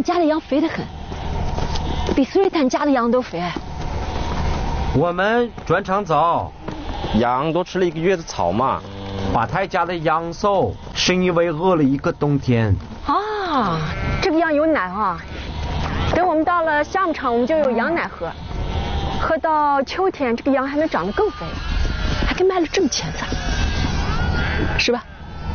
家的羊肥得很，比苏瑞坦家的羊都肥。 我们专场早，羊多吃了1个月的草嘛。华太家的羊瘦，是因为饿了1个冬天。 啊，这个羊有奶啊！等我们到了夏牧场，我们就有羊奶喝。喝到秋天，这个羊还能长得更肥，还可以卖了挣钱噻，是吧？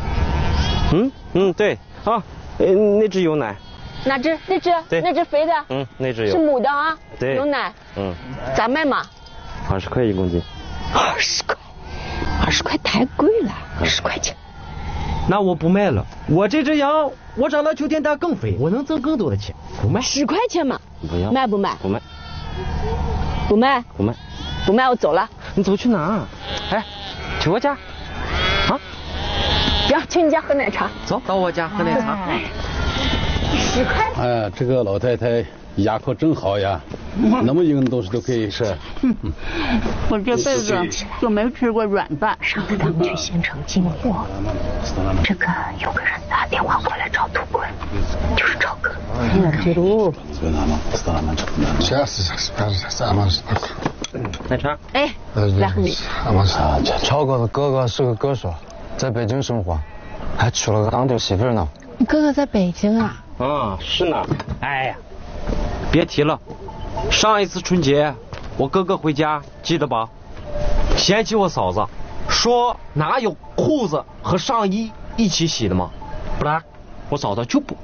对啊，那只有奶。 哪只？那只？ 对， 那只肥的。 那只有。 是母的啊。 对。 有奶。咋卖嘛 ？20块1公斤。 20块，20块太贵了，10块钱。 那我不卖了，我这只羊，我长到秋天它更肥，我能挣更多的钱，不卖。 10块钱嘛？ 不要。 卖不卖？ 不卖。 不卖？ 不卖。 不卖，我走了。 你走去哪？哎，去我家。啊？ 不要，去你家喝奶茶。 走到我家喝奶茶。 10块。 哎呀，这个老太太牙口真好呀，那么硬的东西都可以吃。 我这辈子就没吃过软饭。 上次他们去县城进货，这个有个人打电话过来找土棍，就是赵哥。 奶茶。 哎，来喝你。 超哥的哥哥是个歌手，在北京生活，还娶了个当地媳妇呢。 你哥哥在北京啊？ 是呢。哎呀，别提了，上一次春节我哥哥回家，记得吧？嫌弃我嫂子，说哪有裤子和上衣一起洗的吗？不然我嫂子就